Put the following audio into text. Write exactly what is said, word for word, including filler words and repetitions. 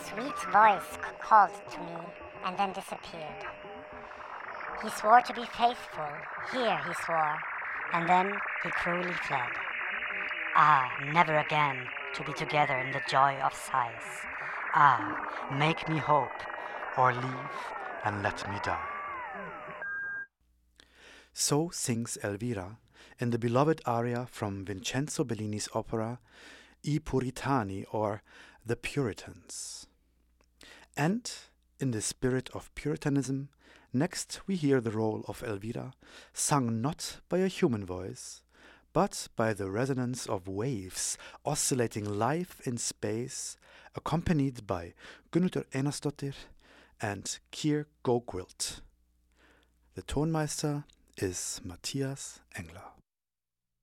sweet voice called to me and then disappeared. He swore to be faithful, here he swore, and then he cruelly fled. Ah, never again to be together in the joy of sighs. Ah, make me hope, or leave and let me die. So sings Elvira in the beloved aria from Vincenzo Bellini's opera I Puritani, or The Puritans. And in the spirit of Puritanism, next we hear the role of Elvira, sung not by a human voice, but by the resonance of waves oscillating live in space, accompanied by Gunnhildur Einarsdóttir and Keir Gogwilt. The Tonmeister is Matthias Engler.